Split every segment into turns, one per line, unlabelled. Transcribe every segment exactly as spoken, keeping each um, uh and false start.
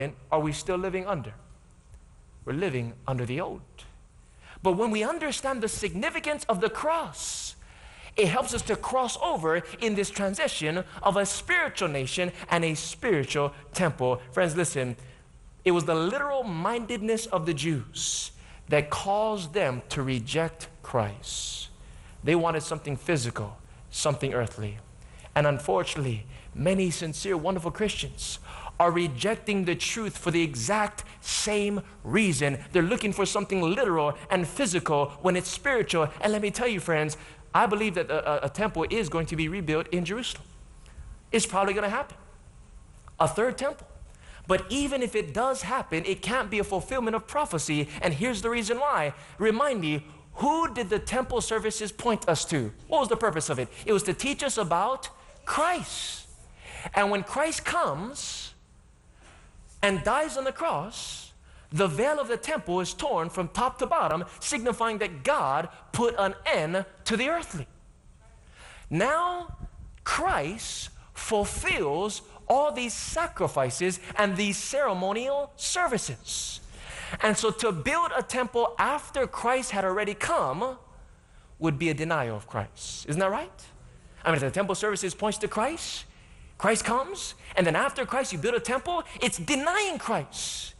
are we still living under? We're living under the old. But when we understand the significance of the cross, it helps us to cross over in this transition of a spiritual nation and a spiritual temple. Friends, listen, it was the literal mindedness of the Jews that caused them to reject Christ. They wanted something physical, something earthly. And unfortunately, many sincere, wonderful Christians are rejecting the truth for the exact same reason. They're looking for something literal and physical when it's spiritual. And let me tell you, friends, I believe that a, a, a temple is going to be rebuilt in Jerusalem. It's probably going to happen. A third temple. But even if it does happen, it can't be a fulfillment of prophecy. And here's the reason why. Remind me, who did the temple services point us to? What was the purpose of it? It was to teach us about Christ. And when Christ comes and dies on the cross, the veil of the temple is torn from top to bottom, signifying that God put an end to the earthly. Now, Christ fulfills all these sacrifices and these ceremonial services. And so to build a temple after Christ had already come would be a denial of Christ. Isn't that right? I mean, if the temple services points to Christ, Christ comes, and then after Christ you build a temple, it's denying Christ.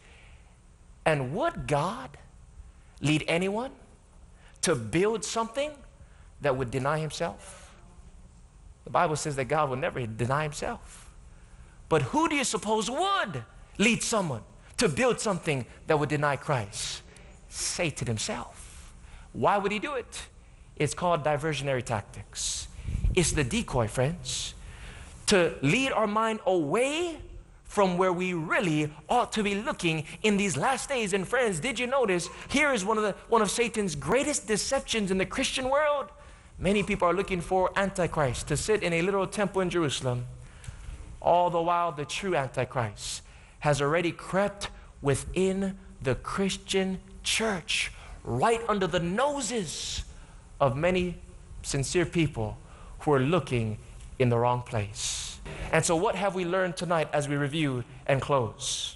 And would God lead anyone to build something that would deny himself? The Bible says that God will never deny himself. But who do you suppose would lead someone to build something that would deny Christ? Satan himself. Why would he do it? It's called diversionary tactics. It's the decoy, friends, to lead our mind away from where we really ought to be looking in these last days. And friends, did you notice, here is one of the one of Satan's greatest deceptions in the Christian world. Many people are looking for Antichrist to sit in a literal temple in Jerusalem. All the while, the true Antichrist has already crept within the Christian church, right under the noses of many sincere people who are looking in the wrong place. And so what have we learned tonight as we review and close?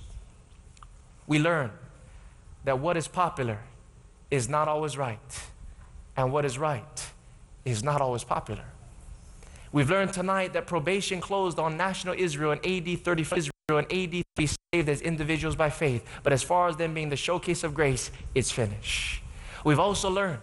We learn that what is popular is not always right, and what is right is not always popular. We've learned tonight that probation closed on national Israel in A D thirty-five. Israel in A D to be saved as individuals by faith. But as far as them being the showcase of grace, it's finished. We've also learned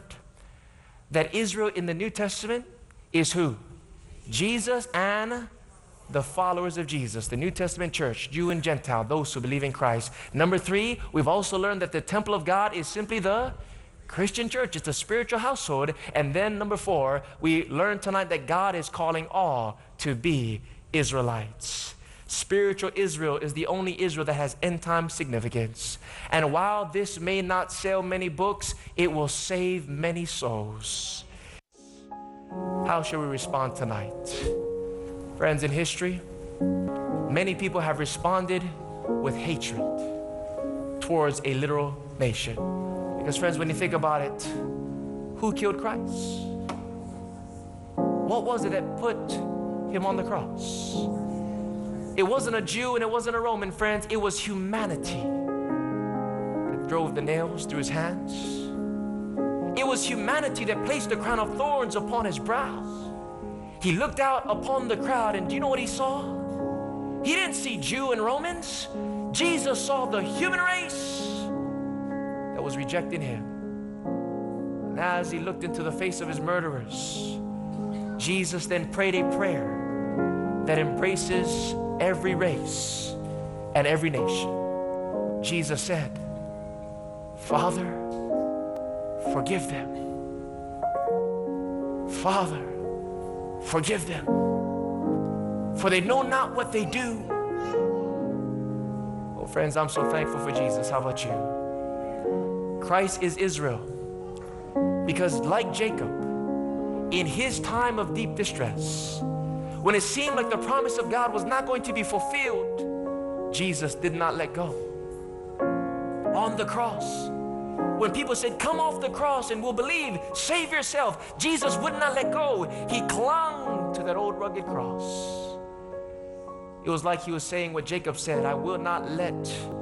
that Israel in the New Testament is who? Jesus and the followers of Jesus, the New Testament church, Jew and Gentile, those who believe in Christ. Number three, we've also learned that the temple of God is simply the Christian church. It's a spiritual household. And then number four, we learned tonight that God is calling all to be Israelites. Spiritual Israel is the only Israel that has end-time significance. And while this may not sell many books, it will save many souls. How shall we respond tonight? Friends, in history, many people have responded with hatred towards a literal nation. Because friends, when you think about it, who killed Christ? What was it that put him on the cross? It wasn't a Jew and it wasn't a Roman, friends. It was humanity that drove the nails through his hands. It was humanity that placed the crown of thorns upon his brow. He looked out upon the crowd, and do you know what he saw? He didn't see Jew and Romans. Jesus saw the human race that was rejecting him. And as he looked into the face of his murderers, Jesus then prayed a prayer that embraces every race and every nation. Jesus said, Father, forgive them. Father, forgive them, for they know not what they do. Oh, friends, I'm so thankful for Jesus. How about you? Christ is Israel, because like Jacob, in his time of deep distress, when it seemed like the promise of God was not going to be fulfilled, Jesus did not let go. On the cross, when people said, come off the cross and we'll believe, save yourself, Jesus would not let go. He clung to that old rugged cross. It was like he was saying what Jacob said, I will not let